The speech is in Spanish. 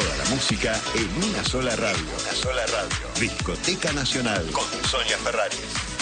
Toda la música en una sola radio. Discoteca Nacional con Sonia Ferraris.